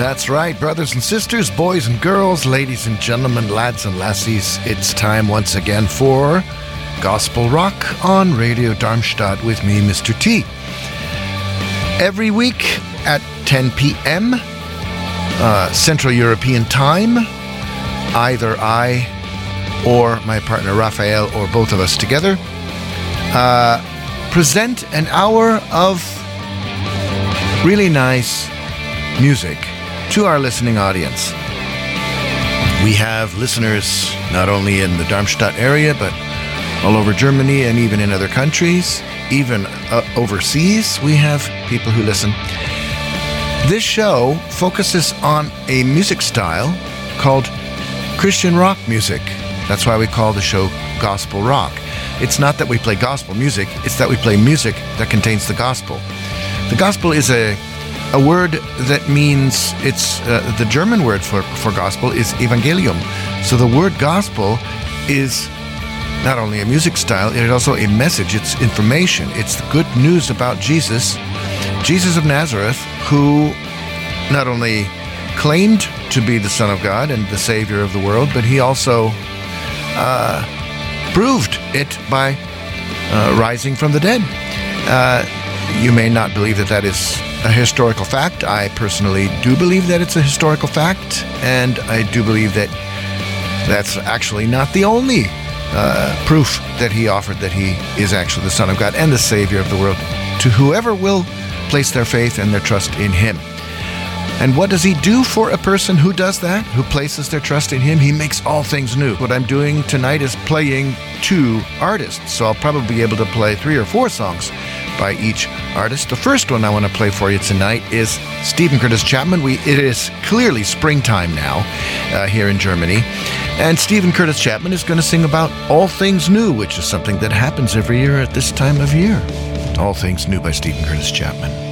That's right, brothers and sisters, boys and girls, ladies and gentlemen, lads and lassies. It's time once again for Gospel Rock on Radio Darmstadt with me, Mr. T. Every week at 10 p.m. Central European Time, either I or my partner Raphael or both of us together present an hour of really nice music to our listening audience. We have listeners not only in the Darmstadt area, but all over Germany and even in other countries, even overseas. We have people who listen. This show focuses on a music style called Christian rock music. That's why we call the show Gospel Rock. It's not that we play gospel music, it's that we play music that contains the gospel. The gospel is a word that means, it's the German word for gospel is Evangelium. So the word gospel is not only a music style, it is also a message, it's information, it's the good news about Jesus of Nazareth, who not only claimed to be the Son of God and the Savior of the world, but he also proved it by rising from the dead. You may not believe that is a historical fact. I personally do believe that it's a historical fact, and I do believe that that's actually not the only proof that he offered that he is actually the Son of God and the Savior of the world to whoever will place their faith and their trust in him. And what does he do for a person who does that, who places their trust in him? He makes all things new. What I'm doing tonight is playing two artists, so I'll probably be able to play 3 or 4 songs by each artist. The first one I want to play for you tonight is Steven Curtis Chapman. It is clearly springtime now here in Germany, and Steven Curtis Chapman is going to sing about All Things New, which is something that happens every year at this time of year. All Things New by Steven Curtis Chapman.